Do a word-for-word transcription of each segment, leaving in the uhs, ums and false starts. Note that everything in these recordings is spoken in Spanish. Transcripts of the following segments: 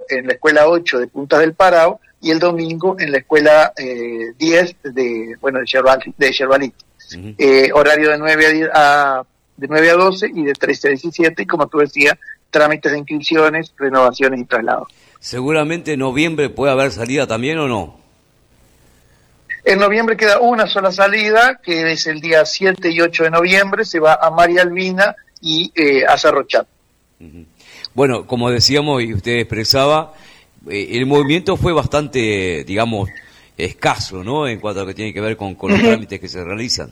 en la escuela ocho de Puntas del Parao y el domingo en la escuela eh, diez de, bueno, de Yerbalí. De Yerbalí. Uh-huh. eh, horario de nueve a, diez, a, de nueve a doce y de trece a diecisiete, y como tú decías, trámites de inscripciones, renovaciones y traslados. Seguramente en noviembre puede haber salida también, ¿o no? En noviembre queda una sola salida, que es el día siete y ocho de noviembre, se va a María Albina y eh, a Cerro Chaco. Uh-huh. Bueno, como decíamos y usted expresaba, eh, el movimiento fue bastante, digamos, escaso, ¿no?, en cuanto a lo que tiene que ver con, con los uh-huh. trámites que se realizan.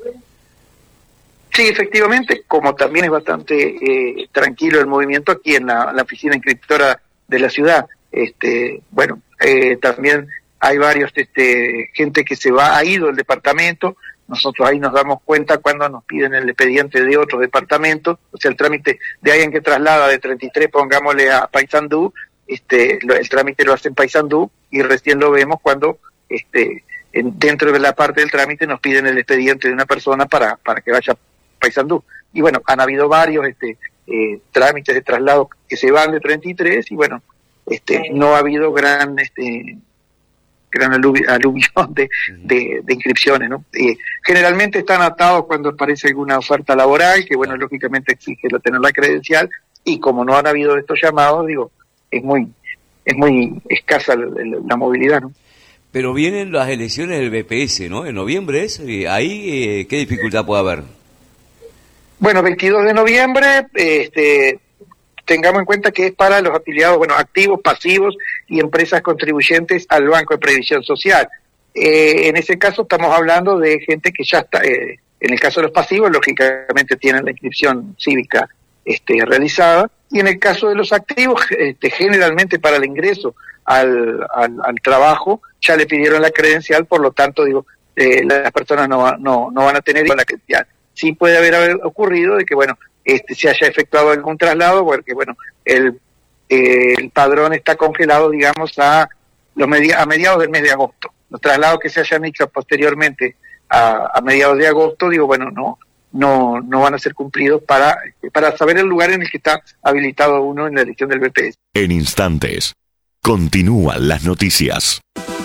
Sí, efectivamente, como también es bastante eh, tranquilo el movimiento aquí en la, la oficina inscriptora de la ciudad. Este, bueno, eh, también hay varios, este, gente que se va, ha ido al departamento. Nosotros ahí nos damos cuenta cuando nos piden el expediente de otros departamentos, o sea, el trámite de alguien que traslada de treinta y tres, pongámosle a Paysandú, este, lo, el trámite lo hace en Paysandú y recién lo vemos cuando, este, en, dentro de la parte del trámite nos piden el expediente de una persona para, para que vaya a Paysandú. Y bueno, han habido varios, este, eh, trámites de traslado que se van de treinta y tres y bueno, este, no ha habido gran, este, gran aluvi- aluvión de, de, de inscripciones, ¿no? Eh, generalmente están atados cuando aparece alguna oferta laboral, que bueno, lógicamente exige tener la credencial, y como no han habido estos llamados, digo, es muy, es muy escasa la, la, la movilidad, ¿no? Pero vienen las elecciones del B P S, ¿no? En noviembre es, ahí, eh, ¿qué dificultad puede haber? Bueno, veintidós de noviembre, este, tengamos en cuenta que es para los afiliados, bueno, activos, pasivos y empresas contribuyentes al Banco de Previsión Social. Eh, en ese caso estamos hablando de gente que ya está, eh, en el caso de los pasivos, lógicamente tienen la inscripción cívica este, realizada, y en el caso de los activos, este, generalmente para el ingreso al, al, al trabajo, ya le pidieron la credencial, por lo tanto, digo, eh, las personas no, no, no van a tener la credencial. Sí puede haber, haber ocurrido de que, bueno, este, se haya efectuado algún traslado, porque, bueno, el, eh, el padrón está congelado, digamos, a los medi- a mediados del mes de agosto. Los traslados que se hayan hecho posteriormente a, a mediados de agosto, digo, bueno, no no no van a ser cumplidos para, para saber el lugar en el que está habilitado uno en la elección del B P S. En instantes, continúan las noticias.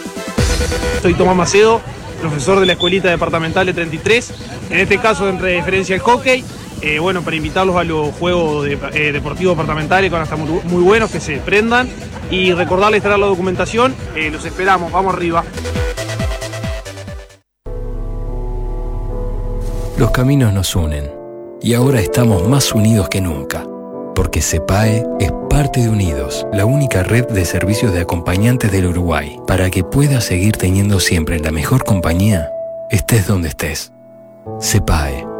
Soy Tomás Macedo, profesor de la Escuelita Departamental de treinta y tres, en este caso en referencia al hockey, eh, bueno, para invitarlos a los juegos de, eh, deportivos departamentales con hasta muy, muy buenos, que se prendan, y recordarles traer la documentación. Eh, los esperamos, vamos arriba. Los caminos nos unen y ahora estamos más unidos que nunca, porque CEPAE es parte de Unidos, la única red de servicios de acompañantes del Uruguay, para que puedas seguir teniendo siempre la mejor compañía, estés donde estés. CEPAE.